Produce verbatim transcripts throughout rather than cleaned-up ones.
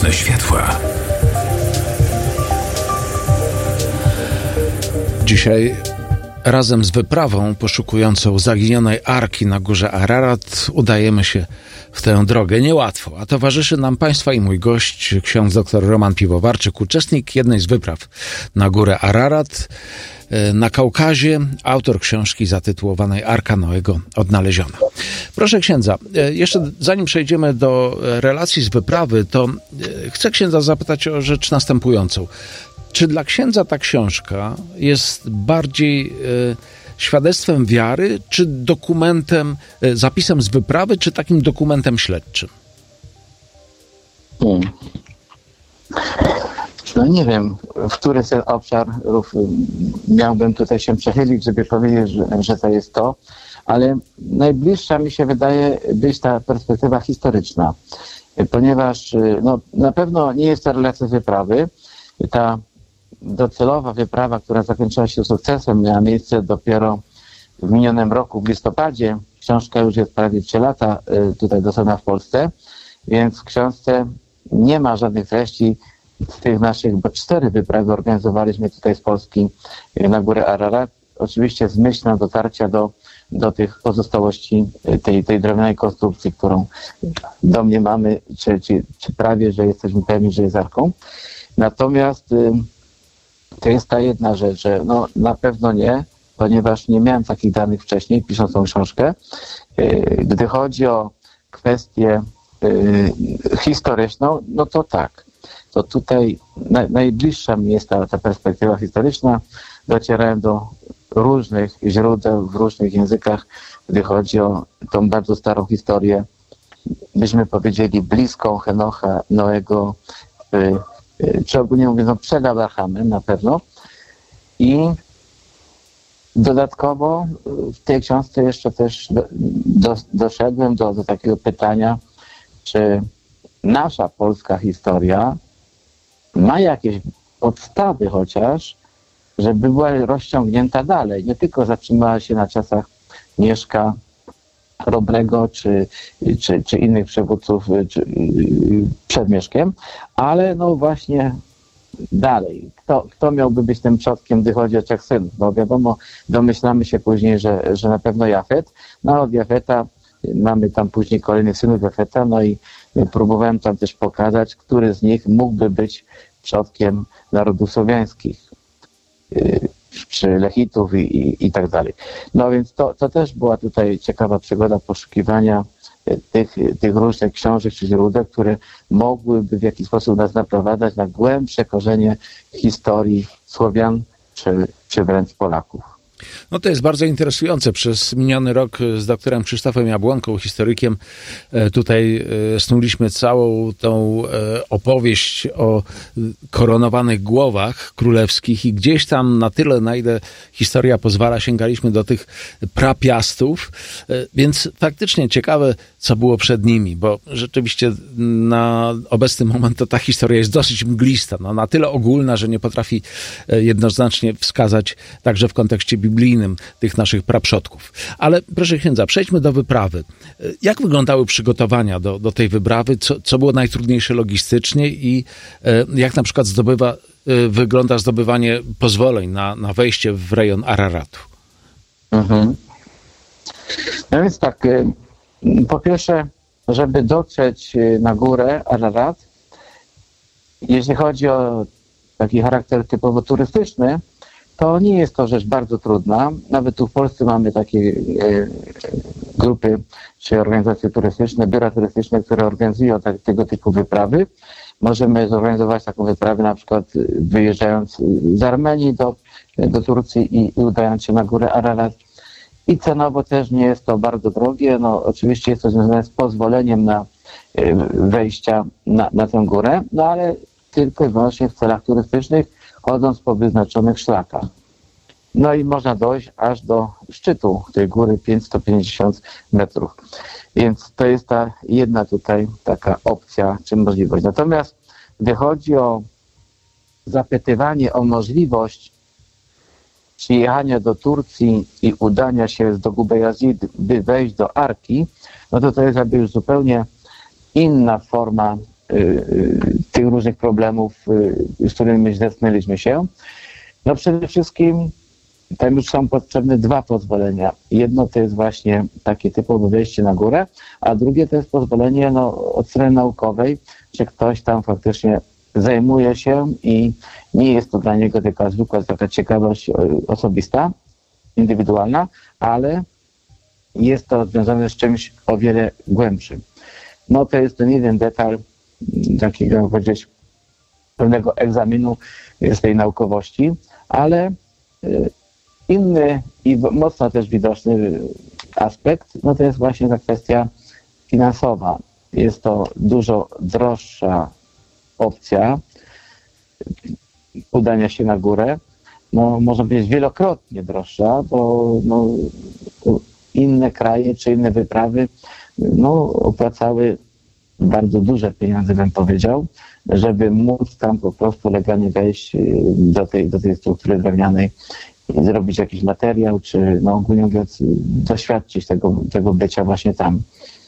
Nocne światła. Dzisiaj razem z wyprawą poszukującą zaginionej arki na górze Ararat udajemy się w tę drogę. Niełatwo, a towarzyszy nam Państwa i mój gość, ksiądz dr Roman Piwowarczyk, uczestnik jednej z wypraw na górę Ararat na Kaukazie, autor książki zatytułowanej Arka Noego odnaleziona. Proszę księdza, jeszcze zanim przejdziemy do relacji z wyprawy, to chcę księdza zapytać o rzecz następującą. Czy dla księdza ta książka jest bardziej e, świadectwem wiary, czy dokumentem, e, zapisem z wyprawy, czy takim dokumentem śledczym? Hmm. No nie wiem, w który ten obszar miałbym tutaj się przechylić, żeby powiedzieć, że, że to jest to, ale najbliższa mi się wydaje być ta perspektywa historyczna, ponieważ no, na pewno nie jest to relacja z wyprawy. Ta docelowa wyprawa, która zakończyła się sukcesem, miała miejsce dopiero w minionym roku, w listopadzie. Książka już jest prawie trzy lata tutaj dostępna w Polsce, więc w książce nie ma żadnych treści z tych naszych, bo cztery wyprawy organizowaliśmy tutaj z Polski na górę Ararat. Oczywiście z myślą dotarcia do, do tych pozostałości tej, tej drewnianej konstrukcji, którą do mnie mamy, czy, czy, czy prawie, że jesteśmy pewni, że jest arką. Natomiast to jest ta jedna rzecz, że no, na pewno nie, ponieważ nie miałem takich danych wcześniej, pisząc tą książkę. Gdy chodzi o kwestię historyczną, no to tak. To tutaj na, najbliższa mi jest ta, ta perspektywa historyczna. Docierałem do różnych źródeł w różnych językach, gdy chodzi o tą bardzo starą historię, byśmy powiedzieli bliską Henocha, Noego, y, y, czy ogólnie mówiąc, no, przed Abrahamem na pewno. I dodatkowo w tej książce jeszcze też do, do, doszedłem do, do takiego pytania, czy nasza polska historia ma jakieś podstawy chociaż, żeby była rozciągnięta dalej. Nie tylko zatrzymała się na czasach Mieszka Robrego czy, czy, czy innych przywódców czy, przed Mieszkiem, ale no właśnie dalej. Kto, kto miałby być tym przodkiem, gdy chodzi o trzech synów? No wiadomo, domyślamy się później, że, że na pewno Jafet. No od Jafeta mamy tam później kolejnych synów Jafeta, no i próbowałem tam też pokazać, który z nich mógłby być przodkiem narodów słowiańskich, czy Lechitów i, i, i tak dalej. No więc to, to też była tutaj ciekawa przygoda poszukiwania tych, tych różnych książek czy źródeł, które mogłyby w jakiś sposób nas naprowadzać na głębsze korzenie historii Słowian, czy, czy wręcz Polaków. No to jest bardzo interesujące. Przez miniony rok z doktorem Krzysztofem Jabłonką, historykiem, tutaj snuliśmy całą tą opowieść o koronowanych głowach królewskich i gdzieś tam na tyle, na ile historia pozwala, sięgaliśmy do tych prapiastów, więc faktycznie ciekawe, co było przed nimi, bo rzeczywiście na obecny moment to ta historia jest dosyć mglista, no, na tyle ogólna, że nie potrafi jednoznacznie wskazać także w kontekście biblijnym tych naszych praprzodków. Ale proszę księdza, przejdźmy do wyprawy. Jak wyglądały przygotowania do, do tej wyprawy? Co, co było najtrudniejsze logistycznie i jak na przykład zdobywa, wygląda zdobywanie pozwoleń na, na wejście w rejon Araratu? Mhm. No więc tak, po pierwsze, żeby dotrzeć na górę Ararat, jeśli chodzi o taki charakter typowo turystyczny, to nie jest to rzecz bardzo trudna. Nawet tu w Polsce mamy takie e, grupy czy organizacje turystyczne, biura turystyczne, które organizują tak, tego typu wyprawy. Możemy zorganizować taką wyprawę na przykład wyjeżdżając z Armenii do, do Turcji i, i udając się na górę Ararat. I cenowo też nie jest to bardzo drogie. No, oczywiście jest to związane z pozwoleniem na e, wejścia na, na tę górę, no ale tylko i wyłącznie w celach turystycznych, chodząc po wyznaczonych szlakach. No i można dojść aż do szczytu tej góry pięćset pięćdziesiąt metrów. Więc to jest ta jedna tutaj taka opcja czy możliwość. Natomiast gdy chodzi o zapytywanie o możliwość przyjechania do Turcji i udania się do Gubejazid, by wejść do Arki, no to to jest jakby już zupełnie inna forma tych różnych problemów, z którymi zetknęliśmy się. No przede wszystkim tam już są potrzebne dwa pozwolenia. Jedno to jest właśnie takie typowe wejście na górę, a drugie to jest pozwolenie no, od strony naukowej, czy ktoś tam faktycznie zajmuje się i nie jest to dla niego taka zwykła taka ciekawość osobista, indywidualna, ale jest to związane z czymś o wiele głębszym. No to jest ten jeden detal takiego, jak powiedzieć, pewnego egzaminu z tej naukowości, ale inny i mocno też widoczny aspekt, no to jest właśnie ta kwestia finansowa. Jest to dużo droższa opcja udania się na górę. No, można powiedzieć wielokrotnie droższa, bo no, inne kraje czy inne wyprawy no, opłacały bardzo duże pieniądze, bym powiedział, żeby móc tam po prostu legalnie wejść do tej, do tej struktury drewnianej i zrobić jakiś materiał, czy no, ogólnie mówiąc doświadczyć tego, tego bycia właśnie tam.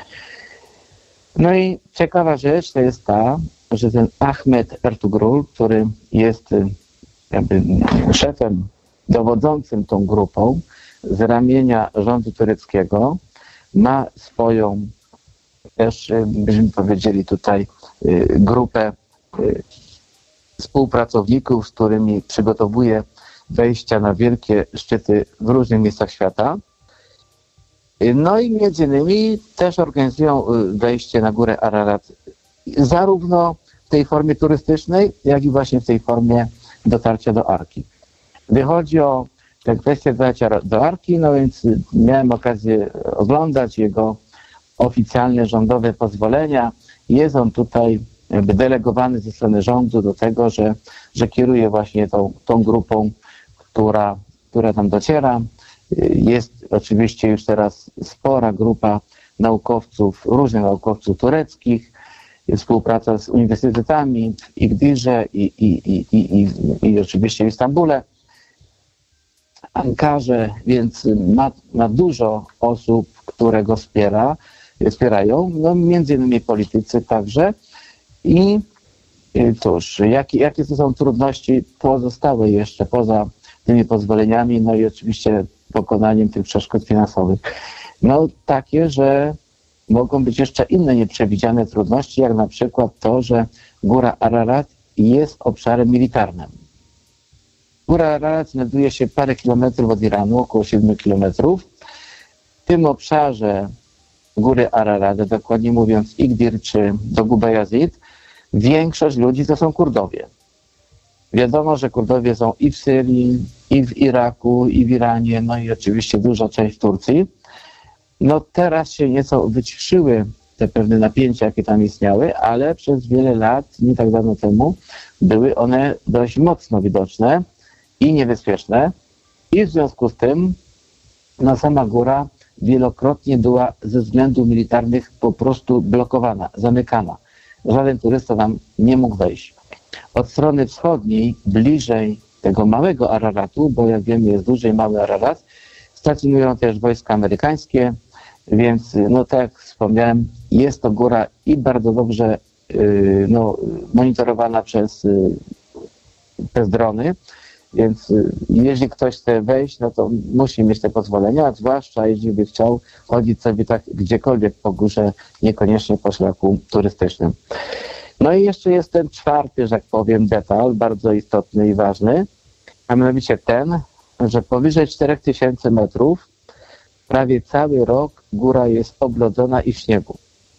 No i ciekawa rzecz to jest ta, że ten Ahmet Ertugrul, który jest jakby szefem dowodzącym tą grupą z ramienia rządu tureckiego, ma swoją też, byśmy powiedzieli tutaj, grupę współpracowników, z którymi przygotowuje wejścia na wielkie szczyty w różnych miejscach świata. No i między innymi też organizują wejście na górę Ararat zarówno w tej formie turystycznej, jak i właśnie w tej formie dotarcia do Arki. Gdy chodzi o tę kwestię dotarcia do Arki, no więc miałem okazję oglądać jego oficjalne rządowe pozwolenia. Jest on tutaj jakby delegowany ze strony rządu do tego, że, że kieruje właśnie tą, tą grupą, która, która tam dociera. Jest oczywiście już teraz spora grupa naukowców, różnych naukowców tureckich, współpraca z uniwersytetami w Igdirze i, i, i, i, i, i oczywiście w Istambule, Ankarze, więc ma, ma dużo osób, które go wspiera, wspierają, no między innymi politycy także. I cóż, jakie, jakie to są trudności pozostałe jeszcze poza tymi pozwoleniami, no i oczywiście pokonaniem tych przeszkód finansowych? No takie, że mogą być jeszcze inne nieprzewidziane trudności, jak na przykład to, że Góra Ararat jest obszarem militarnym. Góra Ararat znajduje się parę kilometrów od Iranu, około siedmiu kilometrów. W tym obszarze Góry Ararat, dokładnie mówiąc Igdir czy Dogu Bayazid, większość ludzi to są Kurdowie. Wiadomo, że Kurdowie są i w Syrii, i w Iraku, i w Iranie, no i oczywiście duża część w Turcji. No teraz się nieco wyciszyły te pewne napięcia, jakie tam istniały, ale przez wiele lat, nie tak dawno temu, były one dość mocno widoczne i niebezpieczne. I w związku z tym no, sama góra wielokrotnie była ze względów militarnych po prostu blokowana, zamykana. Żaden turysta tam nie mógł wejść. Od strony wschodniej, bliżej tego małego Araratu, bo jak wiemy jest duży i mały Ararat, stacjonują też wojska amerykańskie, więc no tak jak wspomniałem, jest to góra i bardzo dobrze yy, no, monitorowana przez, yy, przez drony, więc yy, jeżeli ktoś chce wejść, no to musi mieć te pozwolenia, a zwłaszcza jeżeli by chciał chodzić sobie tak gdziekolwiek po górze, niekoniecznie po szlaku turystycznym. No i jeszcze jest ten czwarty, że tak powiem, detal, bardzo istotny i ważny, a mianowicie ten, że powyżej czterech tysięcy metrów prawie cały rok góra jest oblodzona i w śniegu.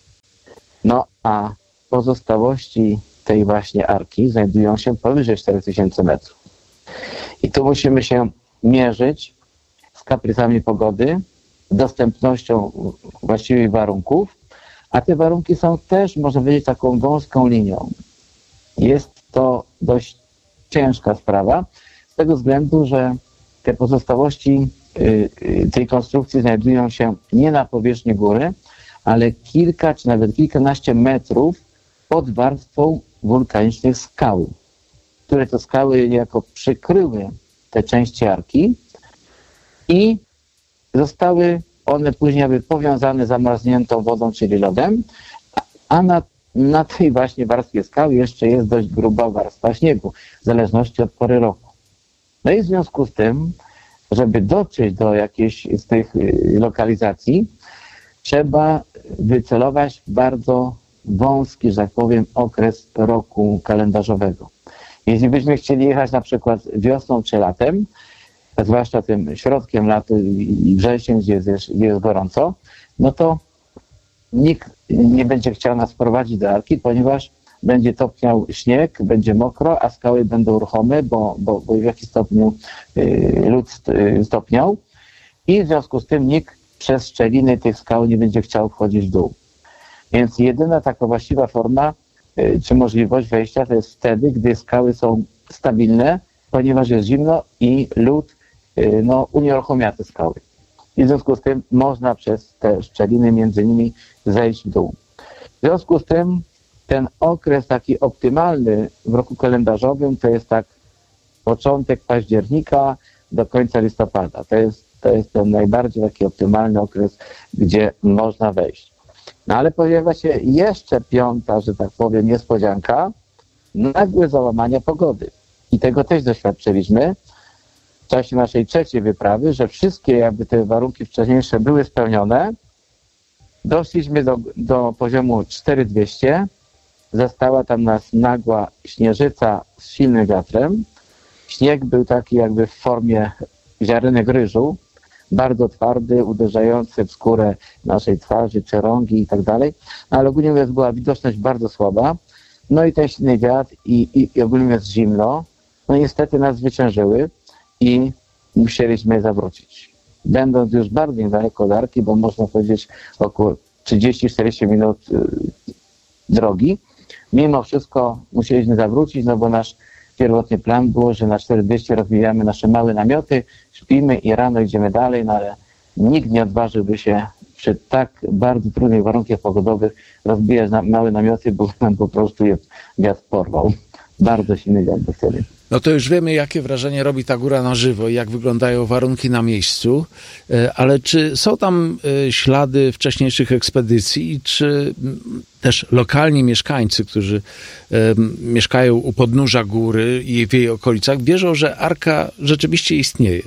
No a pozostałości tej właśnie Arki znajdują się powyżej czterech tysięcy metrów. I tu musimy się mierzyć z kaprycami pogody, dostępnością właściwych warunków, a te warunki są też, można powiedzieć, taką wąską linią. Jest to dość ciężka sprawa, z tego względu, że te pozostałości tej konstrukcji znajdują się nie na powierzchni góry, ale kilka czy nawet kilkanaście metrów pod warstwą wulkanicznych skał, które to skały niejako przykryły te części Arki i zostały one później jakby powiązane zamarzniętą wodą, czyli lodem, a na na tej właśnie warstwie skał jeszcze jest dość gruba warstwa śniegu, w zależności od pory roku. No i w związku z tym, żeby dotrzeć do jakiejś z tych lokalizacji, trzeba wycelować bardzo wąski, że tak powiem, okres roku kalendarzowego. Jeśli byśmy chcieli jechać na przykład wiosną czy latem, zwłaszcza tym środkiem lata i wrześniem, gdzie jest, gdzie jest gorąco, no to nikt nie będzie chciał nas prowadzić do Arki, ponieważ będzie topniał śnieg, będzie mokro, a skały będą ruchome, bo, bo, bo w jakiś stopniu y, lód stopniał i w związku z tym nikt przez szczeliny tych skał nie będzie chciał wchodzić w dół. Więc jedyna taka właściwa forma y, czy możliwość wejścia to jest wtedy, gdy skały są stabilne, ponieważ jest zimno i lód y, no, unieruchomia te skały. I w związku z tym można przez te szczeliny między nimi zejść w dół. W związku z tym ten okres taki optymalny w roku kalendarzowym to jest tak początek października do końca listopada. To jest, to jest ten najbardziej taki optymalny okres, gdzie można wejść. No ale pojawia się jeszcze piąta, że tak powiem, niespodzianka, nagłe załamania pogody. I tego też doświadczyliśmy w czasie naszej trzeciej wyprawy, że wszystkie jakby te warunki wcześniejsze były spełnione. Doszliśmy do, do poziomu cztery tysiące dwieście. Zastała tam nas nagła śnieżyca z silnym wiatrem. Śnieg był taki jakby w formie ziarenek ryżu, bardzo twardy, uderzający w skórę naszej twarzy, czy rągi i tak dalej, ale ogólnie mówiąc była widoczność bardzo słaba. No i ten silny wiatr i, i, i ogólnie mówiąc zimno, no niestety nas zwyciężyły i musieliśmy zawrócić. Będąc już bardzo niedaleko od Arki, bo można powiedzieć około trzydzieści czterdzieści minut y, drogi, mimo wszystko musieliśmy zawrócić, no bo nasz pierwotny plan było, że na cztery tysiące dwieście rozwijamy nasze małe namioty, śpimy i rano idziemy dalej, no ale nikt nie odważyłby się przy tak bardzo trudnych warunkach pogodowych rozbijać na małe namioty, bo nam po prostu je wiatr porwał. Bardzo silny wiatr wtedy. No to już wiemy, jakie wrażenie robi ta góra na żywo i jak wyglądają warunki na miejscu, ale czy są tam ślady wcześniejszych ekspedycji, czy też lokalni mieszkańcy, którzy mieszkają u podnóża góry i w jej okolicach, wierzą, że Arka rzeczywiście istnieje?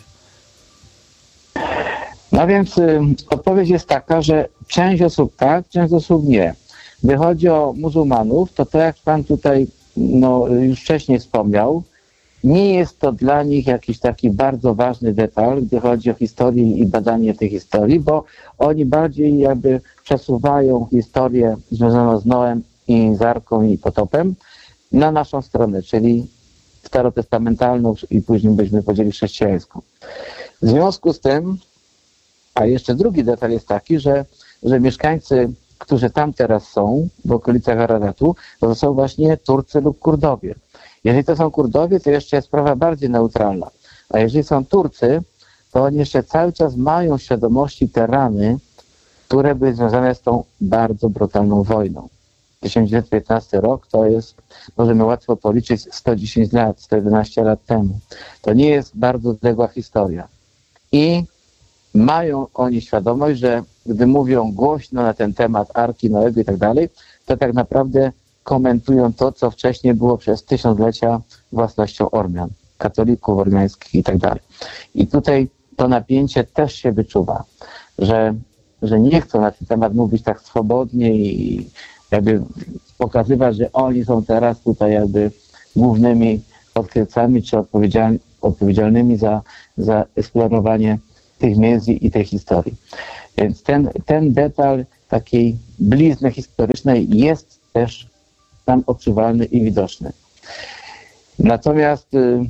No więc y, odpowiedź jest taka, że część osób tak, część osób nie. Gdy chodzi o muzułmanów, to tak jak pan tutaj no, już wcześniej wspomniał, nie jest to dla nich jakiś taki bardzo ważny detal, gdy chodzi o historię i badanie tej historii, bo oni bardziej jakby przesuwają historię związaną z Noem i z Arką i potopem na naszą stronę, czyli starotestamentalną i później byśmy powiedzieli chrześcijańską. W związku z tym, a jeszcze drugi detal jest taki, że, że mieszkańcy, którzy tam teraz są, w okolicach Araratu, to są właśnie Turcy lub Kurdowie. Jeżeli to są Kurdowie, to jeszcze jest sprawa bardziej neutralna. A jeżeli są Turcy, to oni jeszcze cały czas mają w świadomości te rany, które były związane z tą bardzo brutalną wojną. tysiąc dziewięćset piętnasty rok to jest, możemy łatwo policzyć, sto dziesięć lat, sto jedenaście lat temu. To nie jest bardzo odległa historia. I mają oni świadomość, że gdy mówią głośno na ten temat Arki, Noego i tak dalej, to tak naprawdę komentują to, co wcześniej było przez tysiąclecia własnością Ormian, katolików ormiańskich i tak dalej. I tutaj to napięcie też się wyczuwa, że, że nie chcą na ten temat mówić tak swobodnie i jakby pokazywać, że oni są teraz tutaj jakby głównymi odkrywcami czy odpowiedzialnymi, odpowiedzialnymi za, za eksplorowanie tych miejsc i tej historii. Więc ten, ten detal takiej blizny historycznej jest też tam odczuwalny i widoczny. Natomiast y,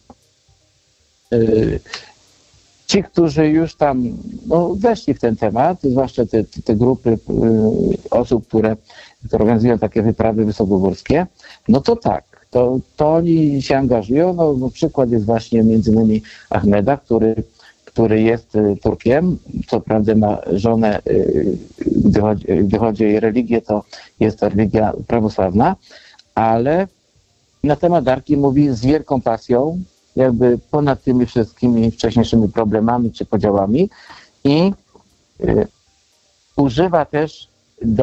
y, ci, którzy już tam no, weszli w ten temat, zwłaszcza te, te grupy y, osób, które, które organizują takie wyprawy wysokogórskie, no to tak, to, to oni się angażują. No, no, przykład jest właśnie między innymi Ahmeda, który który jest Turkiem, co prawda ma żonę, gdy chodzi, gdy chodzi o jej religię, to jest to religia prawosławna, ale na temat Arki mówi z wielką pasją, jakby ponad tymi wszystkimi wcześniejszymi problemami czy podziałami i y, używa też do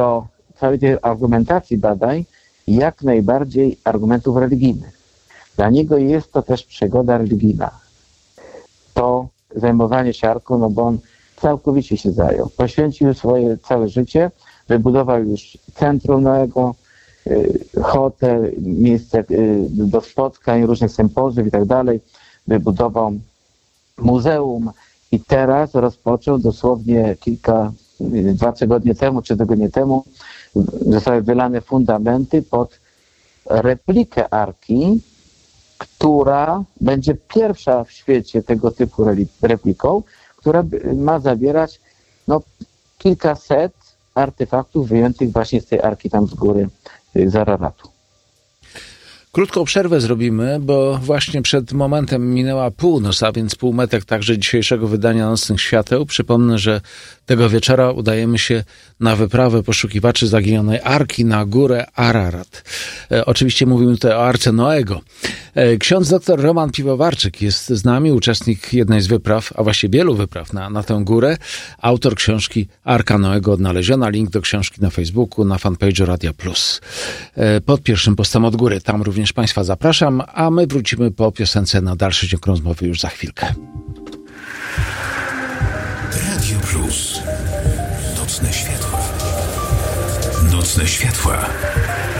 całej tej argumentacji badań jak najbardziej argumentów religijnych. Dla niego jest to też przygoda religijna. To zajmowanie się Arką, no bo on całkowicie się zajął. Poświęcił swoje całe życie, wybudował już centrum Noego, hotel, miejsce do spotkań, różnych sympozjów i tak dalej. Wybudował muzeum i teraz rozpoczął dosłownie kilka, dwa tygodnie temu, trzy tygodnie temu zostały wylane fundamenty pod replikę Arki, która będzie pierwsza w świecie tego typu repliką, która ma zawierać no, kilkaset artefaktów wyjętych właśnie z tej Arki tam z góry z Araratu. Krótką przerwę zrobimy, bo właśnie przed momentem minęła północ, a więc półmetek także dzisiejszego wydania Nocnych Świateł. Przypomnę, że tego wieczora udajemy się na wyprawę poszukiwaczy zaginionej Arki na górę Ararat. E, oczywiście mówimy tutaj o Arce Noego. E, ksiądz dr Roman Piwowarczyk jest z nami, uczestnik jednej z wypraw, a właściwie wielu wypraw na, na tę górę. Autor książki Arka Noego odnaleziona. Link do książki na Facebooku, na fanpage'u Radia Plus. E, pod pierwszym postem od góry. Tam również Państwa zapraszam, a my wrócimy po piosence na dalszy ciąg rozmowy już za chwilkę. Radio Plus. Nocne światła. Nocne światła.